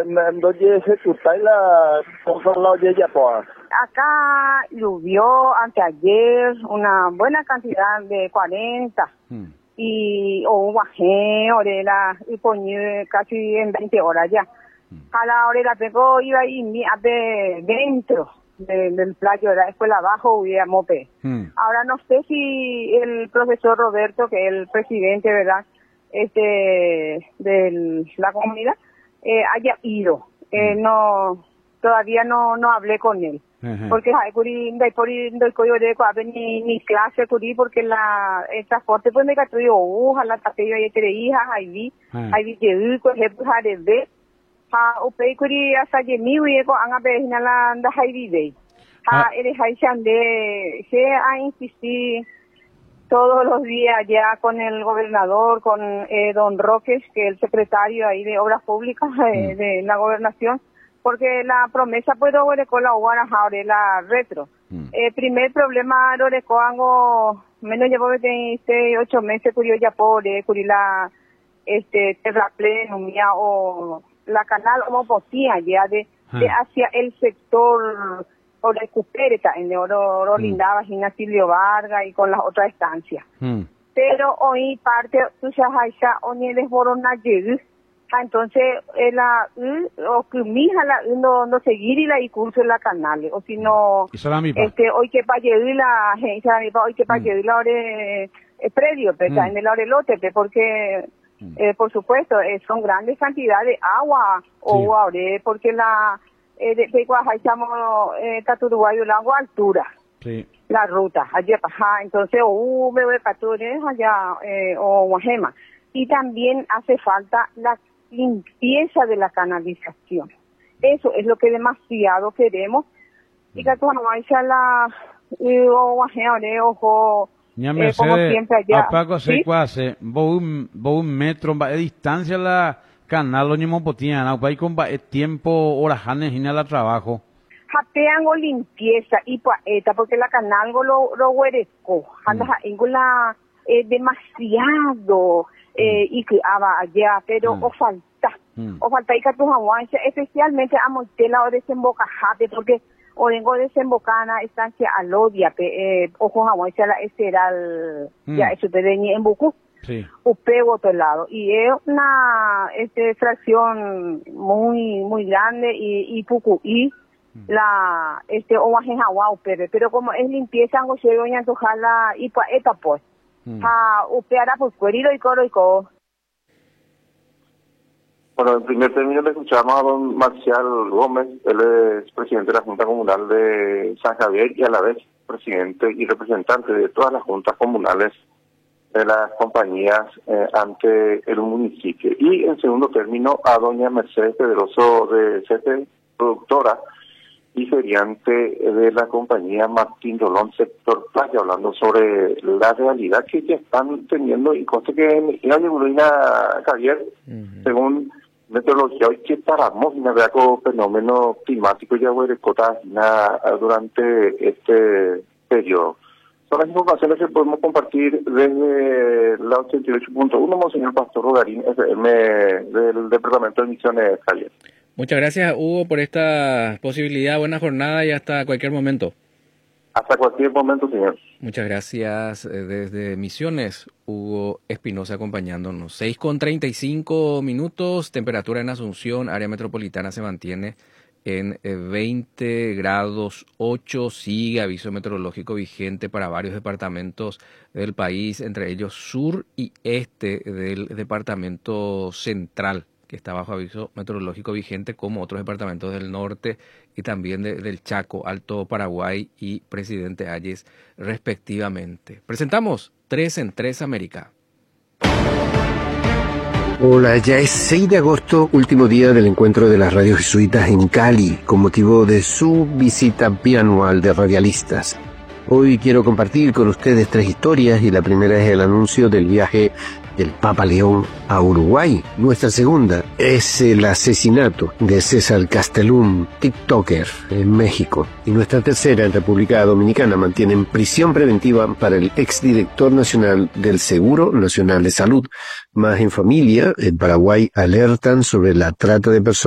Oye, la acá llovió anteayer una buena cantidad de 40 y o bajé orela y poní casi en 20 horas ya. A la hora pegó iba y mi de dentro del playo de la escuela abajo y a mope. Ahora no sé si el profesor Roberto, que es el presidente, ¿verdad? De la comunidad, haya ido. No, todavía no hablé con él. Porque ni clase porque el transporte pues me cayó ojalá tapé ahí te hija ahí vi por ejemplo de upei kuri hasta mi hueco han a ver la anda ahí eres de se a insistir todos los días ya con el gobernador, con don Roques, que es el secretario ahí de Obras Públicas de la gobernación, porque la promesa pues con la la retro. Primer problema ango menos llevo 8 meses curio ya por la terraplén o la canal como potía ya de hacia el sector o recupera en oro lindaba Silvio Vargas y con las otras estancias. Pero hoy parte tu ya o ni desborona entonces la o que mi hija no seguir y la y curso en la canal o si no hoy que para la gente hoy que para la predio en el orelote porque por supuesto son grandes cantidades de agua o porque la de Guajayamo Taturuguayo la altura la ruta allá entonces me voy a allá o Guajema y también hace falta la limpieza de la canalización. Eso es lo que demasiado queremos y que tú no vayas la ojo como siempre allá Paco se hace un metro de distancia la canal oñemo potiana para con tiempo orajanes y nada trabajo japean o limpieza y paeta porque la canal lo huereco anda la demasiado y que allá pero o falta y que tu aguancha especialmente a Montela o desembocajate porque o vengo desembocana estancia alodia ojo aguancha la esteral ya eso te deñe en Bucú upego otro lado y es una fracción muy grande y Pucu y la oajen agua pero como es limpieza no se doña antojala y paeta pues upeara pues cueriro y coro. Bueno, en primer término le escuchamos a don Marcial Gómez, él es presidente de la Junta Comunal de San Javier y a la vez presidente y representante de todas las juntas comunales de las compañías ante el municipio. Y en segundo término a doña Mercedes Pedroso de CFE, productora y feriante de la compañía Martín Rolón Sector Playa, hablando sobre la realidad que ya están teniendo y conste que en la neblina Javier, según meteorología, hoy que paramos y nada con fenómeno climático ya durante este periodo. Son las informaciones que podemos compartir desde la 88.1, Monseñor Pastor Rogarín, FM del Departamento de Misiones, Javier. Muchas gracias, Hugo, por esta posibilidad. Buena jornada y hasta cualquier momento. Hasta cualquier momento, señor. Muchas gracias. Desde Misiones, Hugo Espinosa acompañándonos. 6:35, temperatura en Asunción, área metropolitana se mantiene en 20 grados 8, sigue aviso meteorológico vigente para varios departamentos del país, entre ellos sur y este del departamento central, que está bajo aviso meteorológico vigente, como otros departamentos del norte y también del Chaco, Alto Paraguay y Presidente Hayes, respectivamente. Presentamos 3 en 3 América. Hola, ya es 6 de agosto, último día del encuentro de las radios jesuitas en Cali, con motivo de su visita bianual de radialistas. Hoy quiero compartir con ustedes 3 historias y la primera es el anuncio del viaje del Papa León a Uruguay. Nuestra segunda es el asesinato de César Castellum, TikToker, en México. Y nuestra tercera, en República Dominicana, mantienen prisión preventiva para el exdirector nacional del Seguro Nacional de Salud. Más en familia, en Paraguay alertan sobre la trata de personas